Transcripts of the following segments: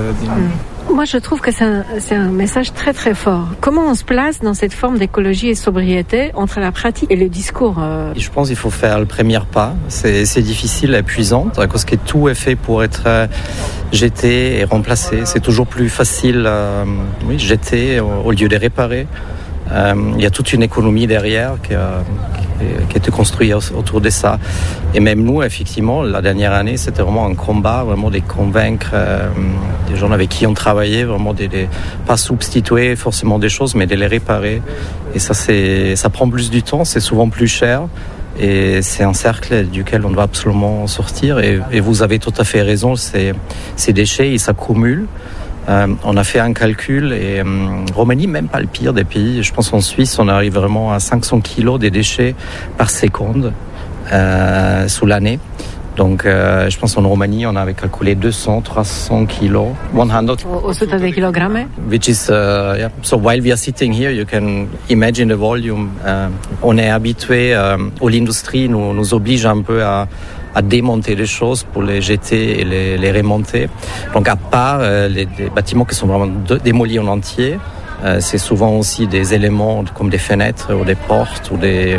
Moi, je trouve que c'est un message très très fort. Comment on se place dans cette forme d'écologie et sobriété entre la pratique et le discours Je pense qu'il faut faire le premier pas. C'est difficile, épuisant, parce que tout est fait pour être jeté et remplacé. C'est toujours plus facile jeter au lieu de réparer. Il y a toute une économie derrière qui a été construite autour de ça. Et même nous, effectivement, la dernière année, c'était vraiment un combat, vraiment de convaincre des gens avec qui on travaillait, vraiment de pas substituer forcément des choses, mais de les réparer. Et ça prend plus du temps, c'est souvent plus cher. Et c'est un cercle duquel on doit absolument sortir. Et vous avez tout à fait raison, ces déchets, ils s'accumulent. On a fait un calcul et Roumanie, même pas le pire des pays. Je pense qu'en Suisse, on arrive vraiment à 500 kilos de déchets par seconde sous l'année. Donc, je pense qu'en Roumanie, on avait calculé 200-300 kilos. 100 kilogrammes. Which is, so while we are sitting here, you can imagine the volume. On est habitué, l'industrie nous oblige un peu à démonter les choses pour les jeter et les remonter. Donc à part les bâtiments qui sont vraiment démolis en entier, c'est souvent aussi des éléments comme des fenêtres ou des portes ou des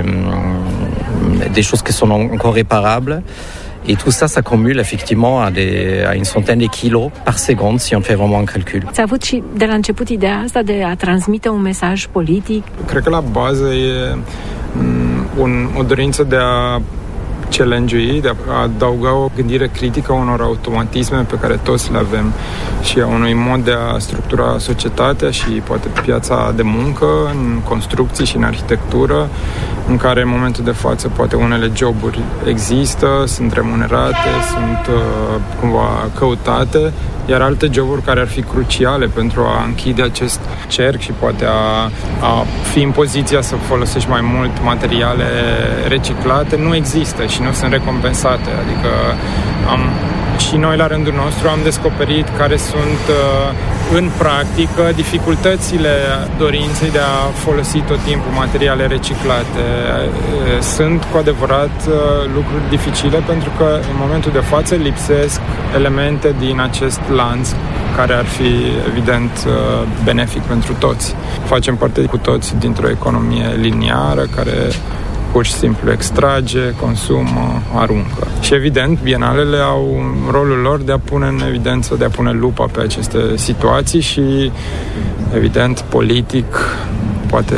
choses qui sont encore réparables. Et tout ça s'accumule effectivement à une centaine de kilos par seconde si on fait vraiment un calcul. Ți-a avut și de la început ideea asta de a transmite un mesaj politic? Cred că la bază e o dorință de a challenge-ui, de a adauga o gândire critică unor automatisme pe care toți le avem și a unui mod de a structura societatea și poate piața de muncă, în construcții și în arhitectură, în care în momentul de față poate unele joburi există, sunt remunerate, sunt cumva căutate, iar alte joburi care ar fi cruciale pentru a închide acest cerc și poate a fi în poziția să folosești mai mult materiale reciclate, nu există și nu sunt recompensate. Adică și noi la rândul nostru am descoperit care sunt în practică dificultățile dorinței de a folosi tot timpul materiale reciclate. Sunt cu adevărat lucruri dificile pentru că în momentul de față lipsesc elemente din acest lanț care ar fi evident benefic pentru toți. Facem parte cu toți dintr-o economie liniară care pur și simplu extrage, consumă, aruncă. Și evident, bienalele au rolul lor de a pune în evidență, de a pune lupa pe aceste situații și evident, politic, poate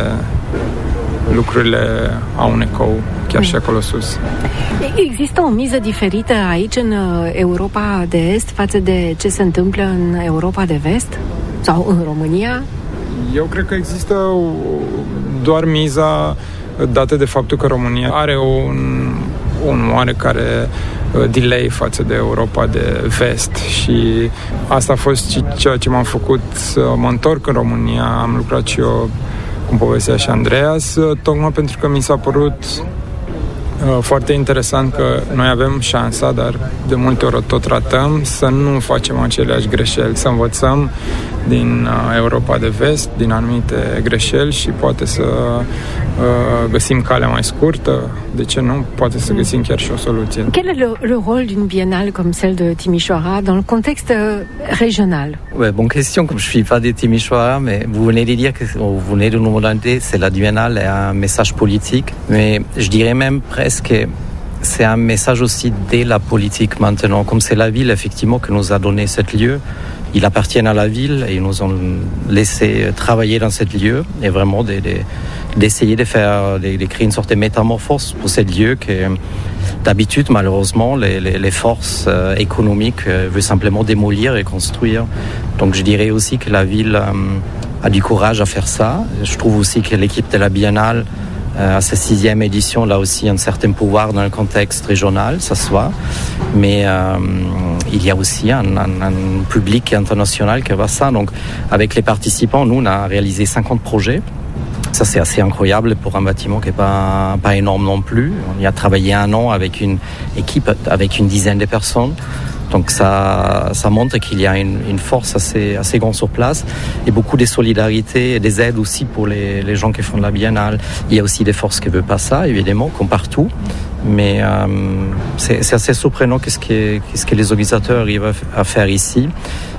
lucrurile au un ecou chiar și acolo sus. Există o miză diferită aici în Europa de Est față de ce se întâmplă în Europa de Vest? Sau în România? Eu cred că există doar miza dată de faptul că România are un oarecare delay față de Europa de Vest și asta a fost ceea ce m-a făcut să mă întorc în România. Am lucrat și eu, cum povestea și Andreas, tocmai pentru că mi s-a părut foarte interesant că noi avem șansa, dar de multe ori tot ratăm, să nu facem aceleași greșeli, să învățăm din Europa de Vest, din anumite greșeli și poate să găsim calea mai scurtă, de ce nu? Poate să găsim chiar și o soluție. Quel est le rôle d'une biennale comme celle de Timișoara dans le contexte régional? Ouais, bonne question, comme je suis pas de Timișoara, mais vous venez de dire que vous venez de nous demander, c'est la biennale est un message politique, mais je dirais même presque c'est un message aussi de la politique maintenant, comme c'est la ville effectivement qui nous a donné cet lieu. Ils appartiennent à la ville et ils nous ont laissé travailler dans cet lieu et vraiment d'essayer de créer une sorte de métamorphose pour ce lieu que d'habitude, malheureusement, les forces économiques veulent simplement démolir et construire. Donc je dirais aussi que la ville a du courage à faire ça. Je trouve aussi que l'équipe de la Biennale à sa 6e édition, là aussi un certain pouvoir dans le contexte régional, ça se voit. Mais il y a aussi un public international qui voit ça. Donc avec les participants, nous, on a réalisé 50 projets. Ça, c'est assez incroyable pour un bâtiment qui n'est pas énorme non plus. On y a travaillé 1 an avec une équipe, avec une dizaine de personnes. Donc ça montre qu'il y a une force assez grande sur place et beaucoup de solidarité et des aides aussi pour les gens qui font de la biennale. Il y a aussi des forces qui ne veulent pas ça, évidemment, comme partout. Mais c'est assez surprenant qu'est-ce que les organisateurs arrivent à faire ici.